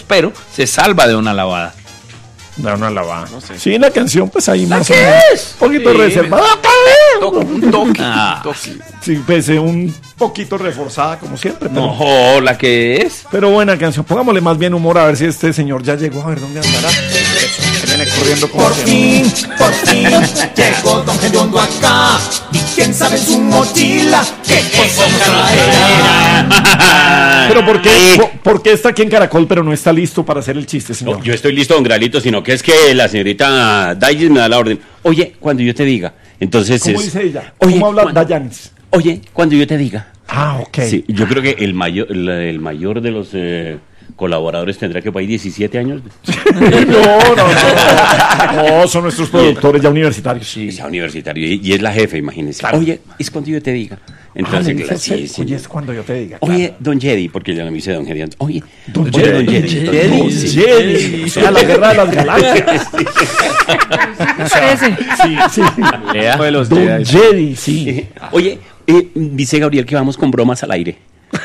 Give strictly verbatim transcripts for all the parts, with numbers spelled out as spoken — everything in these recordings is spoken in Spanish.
pero se salva de una lavada. Da una lavada. No sé. Sí, la canción, pues ahí ¿La más qué o menos. es? Un poquito Sí, reservada. Toco, un toque. Ah. un toque. Sí, pues eh, un poquito reforzada, como siempre. Pero, No, la que es. pero buena canción. Pongámosle más bien humor a ver si este señor ya llegó. A ver dónde andará. Eso, que viene corriendo como Por siempre. fin, por fin, llegó Don Gediondo acá. Y quién sabe en su mochila qué cosas traerá. Pero ¿por qué, por, por qué está aquí en Caracol, pero no está listo para hacer el chiste, señor? No, yo estoy listo, don Gralito, sino que es que la señorita Dayis me da la orden. Oye, cuando yo te diga. Entonces ¿Cómo es, dice ella? Oye, ¿Cómo habla cuando- Dayanis? Oye, cuando yo te diga. Ah, ok. Sí, yo creo que el mayor, el, el mayor de los eh, colaboradores tendrá que por ahí diecisiete años. No, no, no. No, son nuestros productores ya universitarios. Sí. Es universitario y, y es la jefe, imagínese. Claro. Oye, es cuando yo te diga. Ah, Entonces, le dice claro, sí, usted, sí. Oye, es cuando yo te diga. Oye, claro. don Jedi, porque ya no me dice don Jedi antes. Oye, Don oye, don Jedi. Jedi. Jedi. Don sí. Jedi. O sea, la guerra de las galaxias. Ese. Sí, sí. Lea. de los Don Jedi. Jedi, sí. Oye, eh, dice Gabriel que vamos con bromas al aire.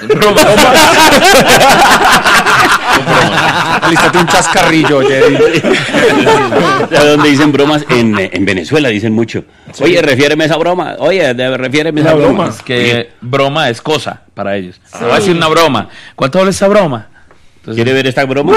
Alístate un chascarrillo, Jedi. ¿A dónde dicen bromas? En, en Venezuela dicen mucho. Oye, refiéreme a esa broma. Oye, de- refiéreme a esa La broma. broma. Es que broma es cosa para ellos. Te voy a decir una broma. ¿Cuánto vale esa broma? Entonces, ¿Quiere ver esta broma?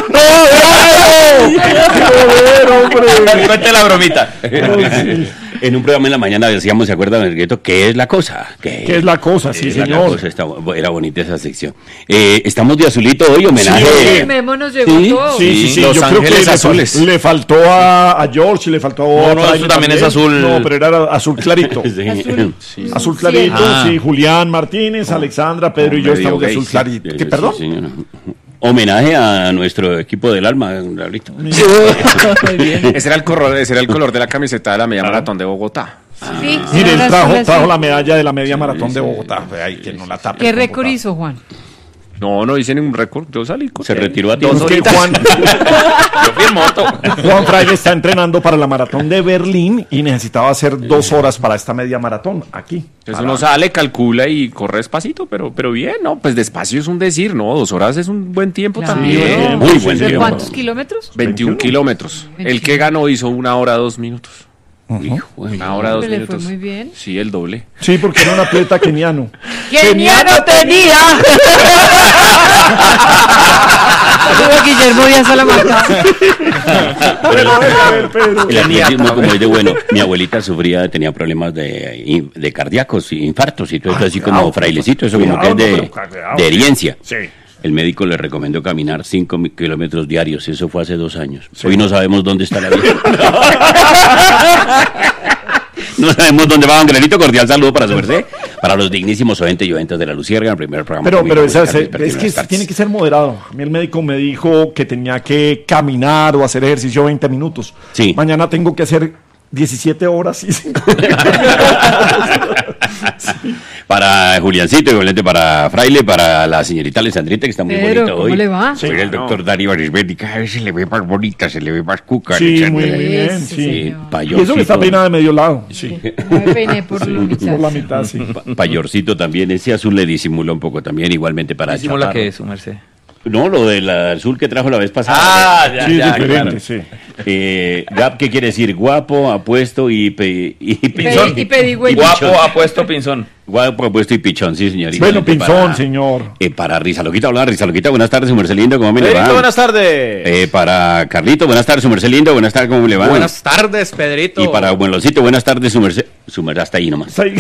Joder, hombre. cuente la bromita. En un programa en la mañana decíamos, ¿se acuerdan, Mergueto? ¿Qué es la cosa? ¿Qué, ¿Qué es la cosa? Sí, es la señor. cosa? Está- era bonita esa sección. Eh, estamos de azulito hoy, homenaje. Sí, Memo nos llegó Sí, todo. Sí, sí, sí. Los yo creo que Ángeles le, Azules. fal- le faltó a, a George, le faltó a No, no, Fraile eso también es azul. No, pero era azul clarito. Sí. Azul. Sí. Azul clarito, Ah. sí. Julián Martínez, Alexandra, Pedro y yo medio estamos de gay, azul sí. clarito. Sí, ¿Qué, sí, perdón? señora. Homenaje a nuestro equipo del alma, Gabrielito. Muy bien. Ese era el color, ese era el color de la camiseta de la media maratón de Bogotá. Sí, Mire, él ahora trajo, azul, trajo azul. la medalla de la media maratón de Bogotá. Ay, que no la tape. ¿Qué con récord Bogotá. hizo, Juan? No, no hice ningún récord. Yo salí con Se retiró a Es tiempo. que Juan, Yo fui en moto. Juan Fraile está entrenando para la maratón de Berlín y necesitaba hacer dos horas para esta media maratón aquí. Entonces Para- uno sale, calcula y corre despacito, pero, pero bien, ¿no? Pues despacio es un decir, ¿no? Dos horas es un buen tiempo Claro. también. Muy buen ¿De tiempo. cuántos kilómetros? veintiún kilómetros. El que ganó hizo una hora dos minutos. Hijo de- Una hora dos Le fue minutos. muy bien. Sí, el doble. Sí, porque era un atleta keniano. ¡Keniano tenía! Pero Guillermo Díaz Salamanca. Pero, a ver, Pedro. El atletismo como es de bueno. Mi abuelita sufría, tenía problemas de, de cardíacos, infartos y todo esto, así como cuidado, frailecito, eso como que es cuidado, de, no, pero cuidado. de herencia. Sí. El médico le recomendó caminar cinco kilómetros diarios, eso fue hace dos años. Hoy no sabemos dónde está la vida. No sabemos dónde va, don Granito. Cordial saludo para su merced, para los dignísimos oyentes y oyentes de la Lucierga, el primer programa. Pero, cómico pero esa- musical es, vespertino es de que las tardes. tiene que ser moderado. A mí el médico me dijo que tenía que caminar o hacer ejercicio veinte minutos. Sí. Mañana tengo que hacer diecisiete horas y cinco Para Juliancito, igualmente para Fraile, para la señorita Alessandrita, que está muy Pero, bonita ¿cómo hoy. le va? Soy el doctor Darío Arismendi, cada vez se le ve más bonita, se le ve más cuca. Sí, Alexandra. muy, muy bien, Eso, sí. Sí, señor. Y payorcito. eso que está peinada de medio lado. Sí. Me peiné por la mitad. Por la mitad, sí. Pa- Payorcito también, ese azul le disimula un poco también, igualmente para Disimula Chaparro. que es, su merced. No, lo del azul que trajo la vez pasada. Ah, ya, Sí, ya, diferente, claro. sí. Eh, Gap, ¿qué quiere decir? Guapo, apuesto y, pe- y pinzón. y pedigüeño. Guapo, apuesto, pinzón. Guapo, apuesto y pichón, sí, señorita. Bueno, Igualmente pinzón, para- señor. Eh, para Risa Loquita, hola Risa Loquita, buenas tardes, su merced lindo, ¿cómo me le va? Pedrito, buenas tardes. Eh, para Carlito, buenas tardes, su merced lindo, buenas tardes, ¿cómo le va? Buenas tardes, Pedrito. Y para Buenolocito, buenas tardes, su merced, su merced, hasta ahí nomás. Sí.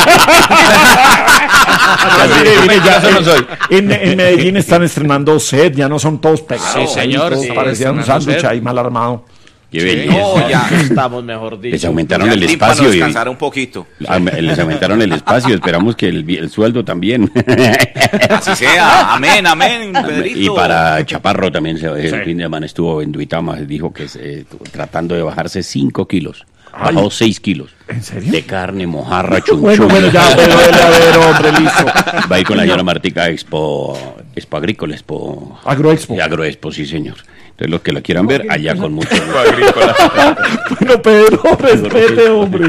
Ah, Mire, mire, ya, Eso no soy. en, en Medellín están estrenando set, ya no son todos pegados. Sí, señor, Todos sí, parecían un estrenando sándwich set. ahí mal armado. Qué belleza. No, ya estamos, mejor dicho. Les aumentaron Ya el tímpano espacio y- descansar un poquito. Ah, les aumentaron el espacio, esperamos que el, el sueldo también. Así sea. Amén, amén, Pedrito. Y para Chaparro también, se, el fin de semana estuvo en Duitama, dijo que se, tratando de bajarse cinco kilos. Bajó seis kilos. ¿En serio? De carne, mojarra, chunchullo. Bueno, bueno, ya, pero a ver, hombre, listo. Va a ir con la señora Martica a Expo, Expo Agrícola, Expo... Agroexpo. Y Agroexpo, sí, señor. Entonces, los que la quieran ver, allá con mucho gusto. Bueno, Pedro, respete, hombre.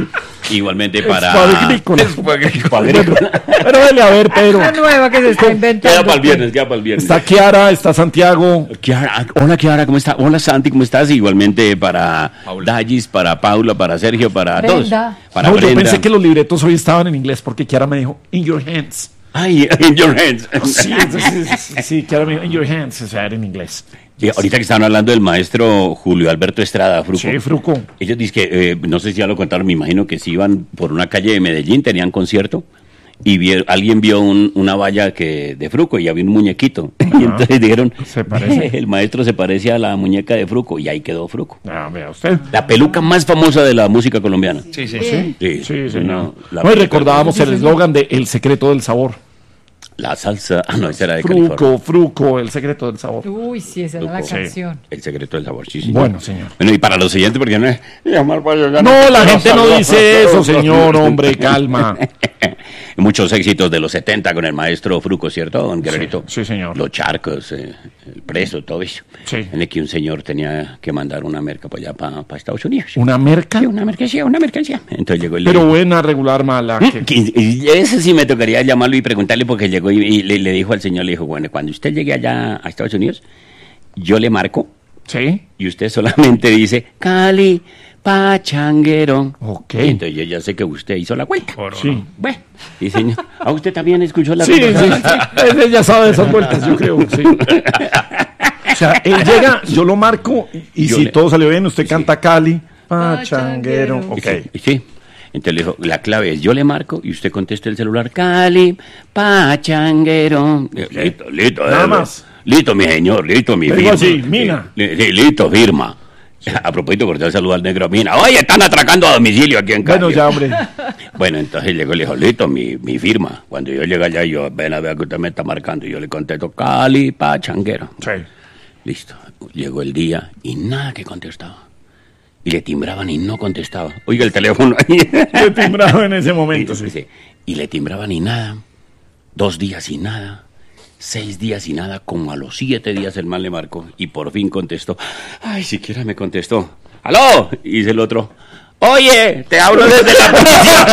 Igualmente para... Escuadrícola. Escuadrícola. Pero dele a ver, Pedro. Una nueva que se está inventando. Queda para el viernes, queda para el viernes. Está Kiara, está Santiago. Kiara, hola Kiara, ¿cómo estás? Hola Santi, ¿cómo estás? Igualmente para Paula. Dallis, para Paula, para Sergio, para Brenda. todos. Para No, yo Brenda. pensé que los libretos hoy estaban en inglés porque Kiara me dijo, in your hands. Ay, in your hands. Sí, entonces, sí, sí, Kiara me dijo, in your hands, o sea, era en inglés. Sí, ahorita que estaban hablando del maestro Julio Alberto Estrada, Fruco. Sí, Fruco. Ellos dicen que, eh, no sé si ya lo contaron, me imagino que si iban por una calle de Medellín, tenían concierto, y vieron, alguien vio un, una valla que de Fruco y había un muñequito. Ajá. Y entonces dijeron, Se parece. el maestro se parece a la muñeca de Fruco, y ahí quedó Fruco. Ah, vea usted. La peluca más famosa de la música colombiana. Sí, sí. Sí, Sí, sí, señor. no, la No, y peluca- recordábamos el eslogan de El secreto del sabor. La salsa, ah no, esa era de Fruco, California. Fruco, el secreto del sabor. Uy, sí, esa era la Sí. canción. El secreto del sabor, sí, sí. Bueno, señor. Bueno, y para los siguientes, porque no es... No, la gente no dice eso, señor, hombre, calma. Muchos éxitos de los setenta con el maestro Fruco, ¿cierto, don Guerrerito? sí, señor. Los charcos, eh, el preso, todo eso. Sí. En el que un señor tenía que mandar una merca para allá, para, para Estados Unidos. ¿Una merca? Sí, una mercancía, una mercancía. Entonces llegó el... Pero buena, regular, mala. que- Que- y ese sí me tocaría llamarlo y preguntarle porque llegó y, y le, le dijo al señor, le dijo, bueno, cuando usted llegue allá a Estados Unidos, yo le marco Sí. y usted solamente dice, Cali, pachanguero. Ok. Y entonces yo ya sé que usted hizo la vuelta. Sí. Bueno, sí, señor. ¿A usted también escuchó la Sí, sí, conversación? ese ya sabe de esas vueltas, yo creo, sí. O sea, él llega, yo lo marco, y, y Yo si le- todo salió bien, usted Sí. canta Cali, pachanguero. Pachanguero. Ok. Sí, sí. Entonces le dijo, la clave es, yo le marco y usted contesta el celular, Cali, pachanguero. Listo, listo. Nada eh, más. Listo, mi señor, listo, mi Le firma. digo así, Mina. Sí, sí, listo, firma. A propósito, corté saludo al negro Mina. Oye, están atracando a domicilio aquí en Cali. Bueno, ya, hombre. Bueno, entonces llegó y le dijo, listo, mi, mi firma. Cuando yo llegué allá, yo, ven a ver que usted me está marcando. Y yo le contesto, Cali, pachanguero. Sí. Listo. Llegó el día y nada que contestaba. Y le timbraban y no contestaba. Oiga el teléfono ahí. Fue timbrado en ese momento, Y, sí. dice, y le timbraban y nada. Dos días y nada. Seis días y nada. Como a los siete días el man le marcó. Y por fin contestó. Ay, siquiera me contestó. ¡Aló! Y dice el otro. Oye, te hablo desde la policía.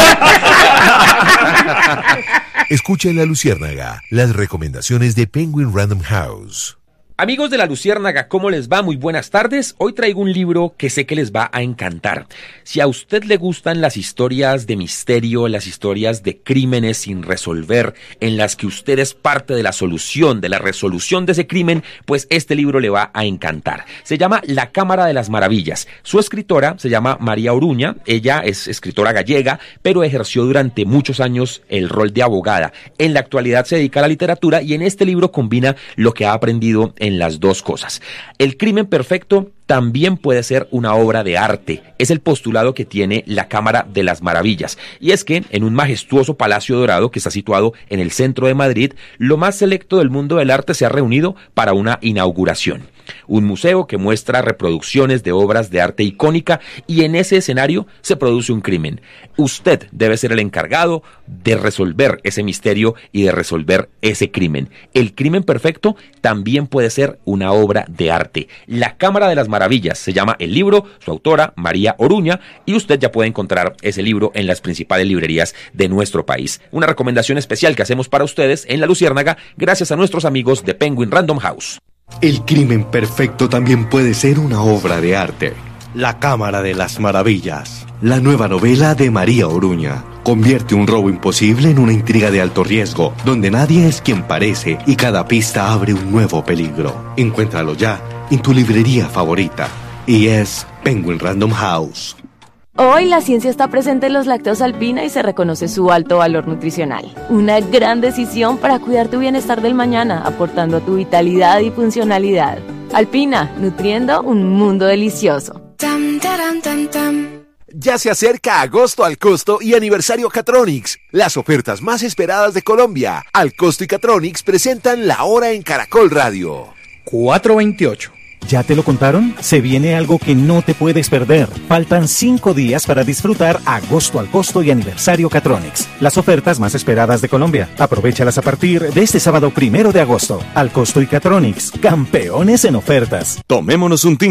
Escucha en La Luciérnaga las recomendaciones de Penguin Random House. Amigos de La Luciérnaga, ¿cómo les va? Muy buenas tardes. Hoy traigo un libro que sé que les va a encantar. Si a usted le gustan las historias de misterio, las historias de crímenes sin resolver, en las que usted es parte de la solución, de la resolución de ese crimen, pues este libro le va a encantar. Se llama La Cámara de las Maravillas. Su escritora se llama María Oruña. Ella es escritora gallega, pero ejerció durante muchos años el rol de abogada. En la actualidad se dedica a la literatura y en este libro combina lo que ha aprendido en en las dos cosas. El crimen perfecto también puede ser una obra de arte. Es el postulado que tiene la Cámara de las Maravillas. Y es que en un majestuoso palacio dorado que está situado en el centro de Madrid, lo más selecto del mundo del arte se ha reunido para una inauguración. Un museo que muestra reproducciones de obras de arte icónica y en ese escenario se produce un crimen. Usted debe ser el encargado de resolver ese misterio y de resolver ese crimen. El crimen perfecto también puede ser una obra de arte. La Cámara de las Maravillas se llama el libro, su autora María Oruña, y usted ya puede encontrar ese libro en las principales librerías de nuestro país. Una recomendación especial que hacemos para ustedes en La Luciérnaga gracias a nuestros amigos de Penguin Random House. El crimen perfecto también puede ser una obra de arte. La Cámara de las Maravillas. La nueva novela de María Oruña convierte un robo imposible en una intriga de alto riesgo, donde nadie es quien parece y cada pista abre un nuevo peligro. Encuéntralo ya en tu librería favorita. Y es Penguin Random House. Hoy la ciencia está presente en los lácteos Alpina y se reconoce su alto valor nutricional. Una gran decisión para cuidar tu bienestar del mañana, aportando a tu vitalidad y funcionalidad. Alpina, nutriendo un mundo delicioso. Tam, taram, tam, tam. Ya se acerca agosto al costo y aniversario Catronics, las ofertas más esperadas de Colombia. Al costo y Catronics presentan La Hora en Caracol Radio. cuatro veintiocho. ¿Ya te lo contaron? Se viene algo que no te puedes perder. Faltan cinco días para disfrutar agosto al costo y aniversario Catronics. Las ofertas más esperadas de Colombia. Aprovéchalas a partir de este sábado primero de agosto. Al costo y Catronics, campeones en ofertas. Tomémonos un tinto.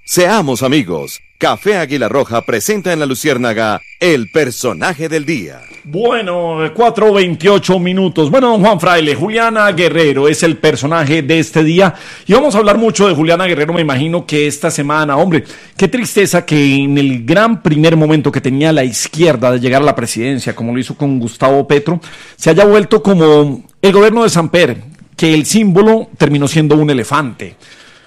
Seamos amigos. Café Águila Roja presenta en La Luciérnaga el personaje del día. Bueno, cuatro veintiocho minutos. Bueno, don Juan Fraile, Juliana Guerrero es el personaje de este día. Y vamos a hablar mucho de Juliana Guerrero, me imagino que esta semana. Hombre, qué tristeza que en el gran primer momento que tenía la izquierda de llegar a la presidencia, como lo hizo con Gustavo Petro, se haya vuelto como el gobierno de Samper, que el símbolo terminó siendo un elefante.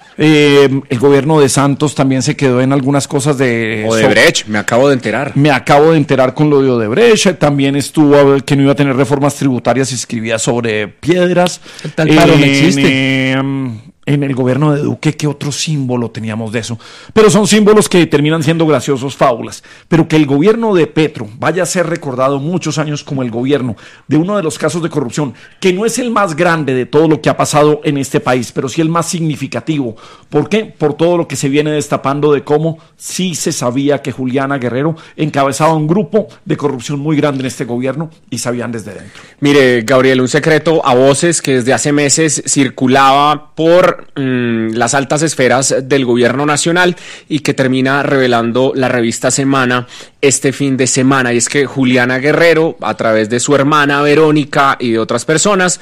Eh, el gobierno de Santos también se quedó en algunas cosas de... Odebrecht, me acabo de enterar. Me acabo de enterar con lo de Odebrecht. También estuvo que no iba a tener reformas tributarias y escribía sobre piedras. El tal paro eh, no existe. Eh, en el gobierno de Duque, ¿qué otro símbolo teníamos de eso? Pero son símbolos que terminan siendo graciosos, fábulas. Pero que el gobierno de Petro vaya a ser recordado muchos años como el gobierno de uno de los casos de corrupción, que no es el más grande de todo lo que ha pasado en este país, pero sí el más significativo. ¿Por qué? Por todo lo que se viene destapando de cómo sí se sabía que Juliana Guerrero encabezaba un grupo de corrupción muy grande en este gobierno y sabían desde dentro. Mire, Gabriel, un secreto a voces que desde hace meses circulaba por las altas esferas del gobierno nacional y que termina revelando la revista Semana este fin de semana, y es que Juliana Guerrero, a través de su hermana Verónica y de otras personas,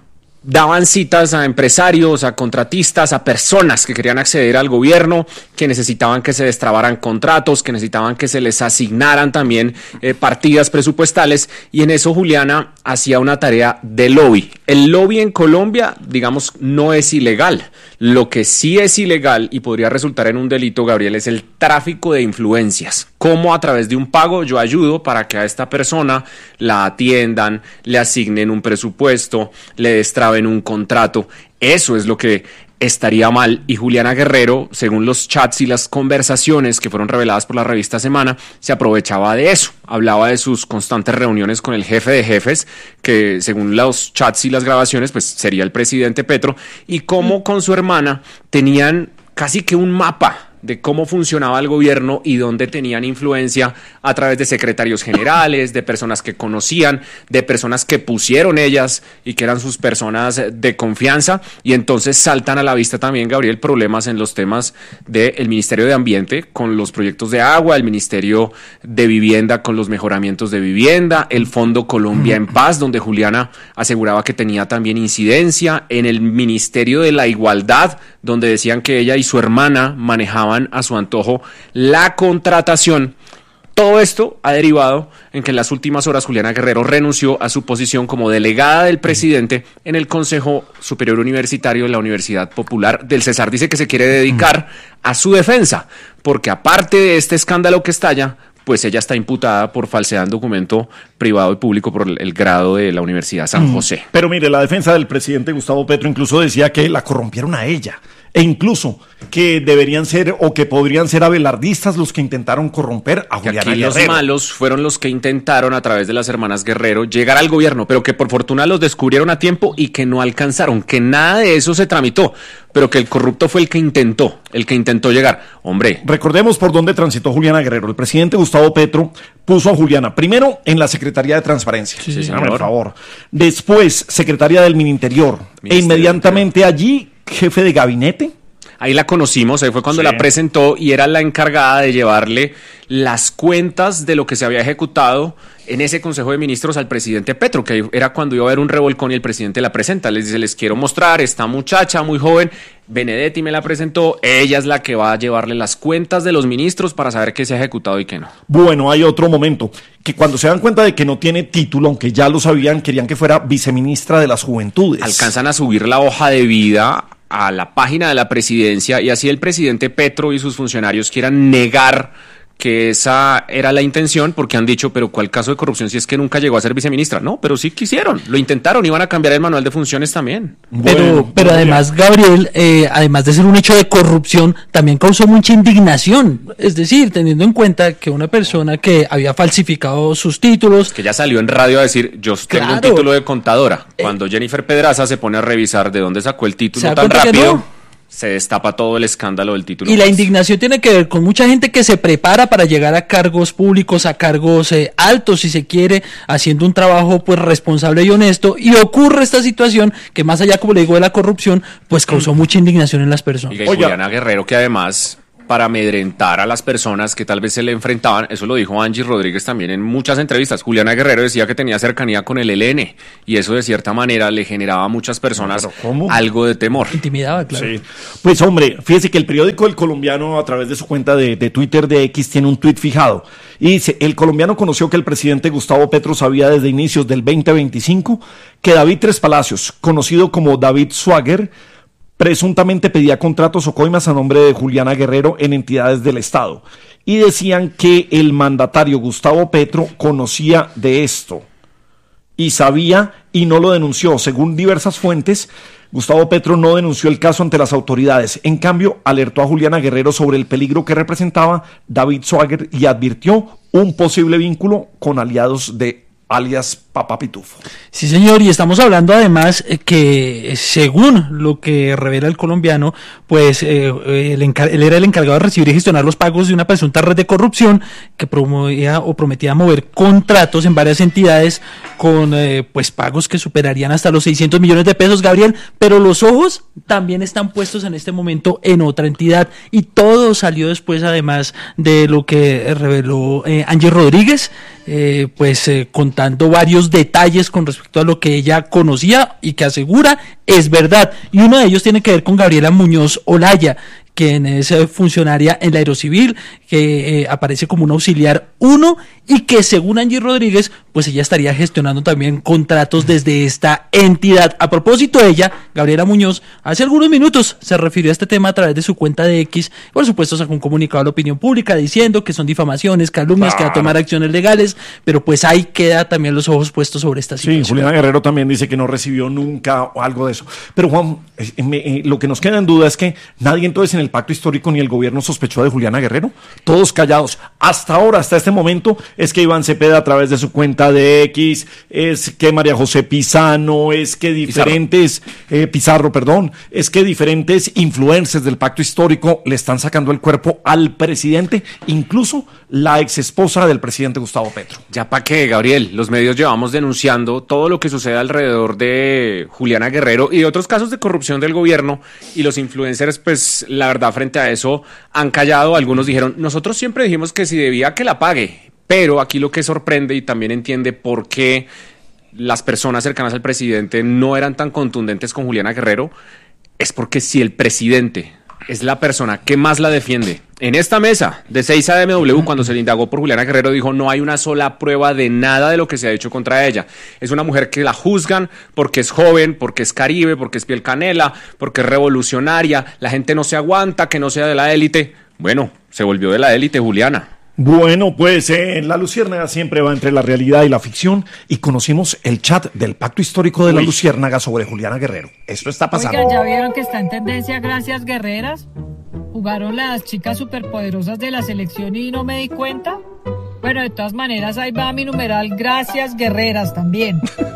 daban citas a empresarios, a contratistas, a personas que querían acceder al gobierno, que necesitaban que se destrabaran contratos, que necesitaban que se les asignaran también eh, partidas presupuestales, y en eso Juliana hacía una tarea de lobby. El lobby en Colombia, digamos, no es ilegal. Lo que sí es ilegal y podría resultar en un delito, Gabriel, es el tráfico de influencias. Cómo a través de un pago yo ayudo para que a esta persona la atiendan, le asignen un presupuesto, le destraben un contrato. Eso es lo que estaría mal, y Juliana Guerrero, según los chats y las conversaciones que fueron reveladas por la revista Semana, se aprovechaba de eso. Hablaba de sus constantes reuniones con el jefe de jefes, que según los chats y las grabaciones, pues sería el presidente Petro, y cómo con su hermana tenían casi que un mapa de cómo funcionaba el gobierno y dónde tenían influencia a través de secretarios generales, de personas que conocían, de personas que pusieron ellas y que eran sus personas de confianza. Y entonces saltan a la vista también, Gabriel, problemas en los temas del Ministerio de Ambiente con los proyectos de agua, el Ministerio de Vivienda con los mejoramientos de vivienda, el Fondo Colombia en Paz, donde Juliana aseguraba que tenía también incidencia, en el Ministerio de la Igualdad, donde decían que ella y su hermana manejaban a su antojo la contratación. Todo esto ha derivado en que en las últimas horas Juliana Guerrero renunció a su posición como delegada del presidente en el Consejo Superior Universitario de la Universidad Popular del Cesar. Dice que se quiere dedicar a su defensa, porque aparte de este escándalo que estalla, pues ella está imputada por falsedad en documento privado y público por el, el grado de la Universidad San José. Pero mire, la defensa del presidente Gustavo Petro incluso decía que la corrompieron a ella, e incluso que deberían ser o que podrían ser abelardistas los que intentaron corromper a Juliana Guerrero. Aquí los malos fueron los que intentaron a través de las hermanas Guerrero llegar al gobierno, pero que por fortuna los descubrieron a tiempo y que no alcanzaron, que nada de eso se tramitó, pero que el corrupto fue el que intentó, el que intentó llegar. Hombre. Recordemos por dónde transitó Juliana Guerrero. El presidente Gustavo Petro puso a Juliana primero en la Secretaría de Transparencia. Sí, sí, señor. Por favor. Después, Secretaría del Ministerio. E inmediatamente allí, jefe de gabinete. Ahí la conocimos, ahí fue cuando sí. la presentó y era la encargada de llevarle las cuentas de lo que se había ejecutado en ese Consejo de Ministros al presidente Petro, que era cuando iba a haber un revolcón y el presidente la presenta. Les dice, les quiero mostrar esta muchacha muy joven, Benedetti me la presentó, ella es la que va a llevarle las cuentas de los ministros para saber qué se ha ejecutado y qué no. Bueno, hay otro momento, que cuando se dan cuenta de que no tiene título, aunque ya lo sabían, querían que fuera viceministra de las Juventudes. Alcanzan a subir la hoja de vida a la página de la presidencia y así el presidente Petro y sus funcionarios quieran negar que esa era la intención, porque han dicho, pero ¿cuál caso de corrupción si es que nunca llegó a ser viceministra? No, pero sí quisieron, lo intentaron, iban a cambiar el manual de funciones también. Pero, bueno, pero además, Gabriel, eh, además de ser un hecho de corrupción, también causó mucha indignación. Es decir, teniendo en cuenta que una persona que había falsificado sus títulos... Que ya salió en radio a decir, yo tengo claro, un título de contadora. Cuando eh, Jennifer Pedraza se pone a revisar de dónde sacó el título tan rápido... Se destapa todo el escándalo del título. Y la indignación tiene que ver con mucha gente que se prepara para llegar a cargos públicos, a cargos eh, altos, si se quiere, haciendo un trabajo pues responsable y honesto, y ocurre esta situación que más allá, como le digo, de la corrupción, pues causó mucha indignación en las personas. Y Juliana Guerrero, que además para amedrentar a las personas que tal vez se le enfrentaban. Eso lo dijo Angie Rodríguez también en muchas entrevistas. Juliana Guerrero decía que tenía cercanía con el E L N y eso de cierta manera le generaba a muchas personas algo de temor. Intimidaba, claro. Sí. Pues hombre, fíjese que el periódico El Colombiano, a través de su cuenta de, de Twitter de X, tiene un tuit fijado y dice: El Colombiano conoció que el presidente Gustavo Petro sabía desde inicios del veinte veinticinco que David Tres Palacios, conocido como David Swagger, presuntamente pedía contratos o coimas a nombre de Juliana Guerrero en entidades del Estado. Y decían que el mandatario Gustavo Petro conocía de esto y sabía y no lo denunció. Según diversas fuentes, Gustavo Petro no denunció el caso ante las autoridades. En cambio, alertó a Juliana Guerrero sobre el peligro que representaba David Swagger y advirtió un posible vínculo con aliados de alias Papá Pitufo. Sí, señor, y estamos hablando además eh, que según lo que revela El Colombiano, pues eh, él, encar- él era el encargado de recibir y gestionar los pagos de una presunta red de corrupción que promovía o prometía mover contratos en varias entidades con eh, pues pagos que superarían hasta los seiscientos millones de pesos, Gabriel, pero los ojos también están puestos en este momento en otra entidad y todo salió después además de lo que reveló eh, Angie Rodríguez, eh, pues eh, contando varios detalles con respecto a lo que ella conocía y que asegura es verdad, y uno de ellos tiene que ver con Gabriela Muñoz Olaya, quien es funcionaria en la Aerocivil, que eh, aparece como un auxiliar uno y que según Angie Rodríguez, pues ella estaría gestionando también contratos desde esta entidad. A propósito de ella, Gabriela Muñoz, hace algunos minutos se refirió a este tema a través de su cuenta de X, por supuesto sacó un comunicado a la opinión pública diciendo que son difamaciones, calumnias, claro, que va a tomar acciones legales, pero pues ahí queda también los ojos puestos sobre esta situación. Sí, Juliana Guerrero también dice que no recibió nunca o algo de eso. Pero Juan, eh, me, eh, lo que nos queda en duda es que nadie entonces en el pacto histórico ni el gobierno sospechó de Juliana Guerrero, todos callados. Hasta ahora, hasta este momento, es que Iván Cepeda a través de su cuenta de X, es que María José Pizano, es que diferentes, Pizarro, eh, Pizarro perdón, es que diferentes influencers del pacto histórico le están sacando el cuerpo al presidente, incluso la ex esposa del presidente Gustavo Petro. Ya para qué, Gabriel, los medios llevamos denunciando todo lo que sucede alrededor de Juliana Guerrero y de otros casos de corrupción del gobierno, y los influencers, pues la verdad, frente a eso han callado. Algunos dijeron, nosotros siempre dijimos que si debía que la pague, pero aquí lo que sorprende y también entiende por qué las personas cercanas al presidente no eran tan contundentes con Juliana Guerrero, es porque si el presidente es la persona que más la defiende, en esta mesa de seis A M W, cuando se le indagó por Juliana Guerrero, dijo no hay una sola prueba de nada de lo que se ha hecho contra ella. Es una mujer que la juzgan porque es joven, porque es caribe, porque es piel canela, porque es revolucionaria, la gente no se aguanta que no sea de la élite. Bueno, se volvió de la élite Juliana. Bueno, pues eh, La Luciérnaga siempre va entre la realidad y la ficción, y conocimos el chat del pacto histórico de Uy. La Luciérnaga sobre Juliana Guerrero. Esto está pasando. Oigan, ¿ya vieron que está en tendencia Gracias Guerreras? ¿Jugaron las chicas superpoderosas de la selección y no me di cuenta? Bueno, de todas maneras, ahí va mi numeral Gracias Guerreras también.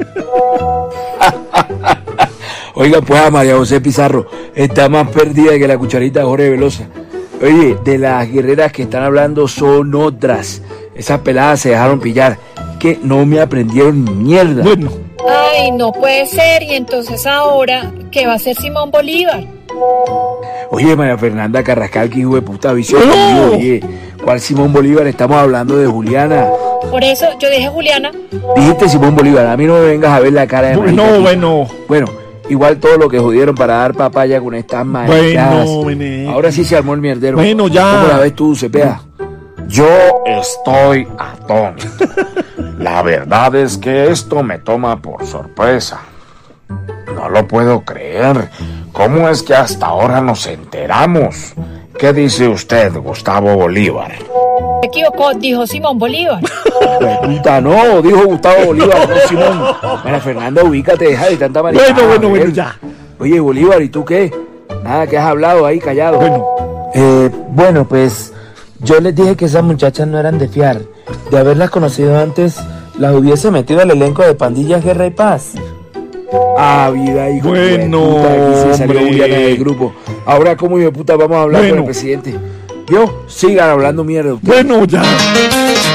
Oiga, pues a María José Pizarro está más perdida que la cucharita de Jorge Velosa. Oye, de las guerreras que están hablando son otras. Esas peladas se dejaron pillar, que no me aprendieron ni mierda. Bueno. Ay, no puede ser. Y entonces ahora, ¿qué va a hacer Simón Bolívar? Oye, María Fernanda Carrascal, que hijo de puta visión. No. Oye, ¿cuál Simón Bolívar? Estamos hablando de Juliana. Por eso yo dije Juliana. Dijiste Simón Bolívar, a mí no me vengas a ver la cara de Bueno, Marita, bueno. Bueno, igual todo lo que jodieron para dar papaya con estas maricadas. Bueno, vene. Ahora sí se armó el mierdero. Bueno, ya. ¿Cómo la ves tú, Cepeda? Yo estoy atónito. La verdad es que esto me toma por sorpresa. No lo puedo creer. ¿Cómo es que hasta ahora nos enteramos? ¿Qué dice usted, Gustavo Bolívar? Se equivocó, dijo Simón Bolívar. Puta, no, dijo Gustavo Bolívar, no Simón. María Fernanda, ubícate, deja de tanta maricada. Bueno, bueno, bueno, ya. Oye, Bolívar, ¿y tú qué? Nada, que has hablado ahí callado. Bueno. Eh, bueno, pues yo les dije que esas muchachas no eran de fiar. De haberlas conocido antes, las hubiese metido al elenco de Pandillas Guerra y Paz. Ah, vida, hijo bueno, de puta, aquí se salió hombre. Juliana del grupo. Ahora, ¿cómo, hijo de puta, vamos a hablar Bueno. con el presidente? Yo, sigan hablando mierda. Bueno, ya.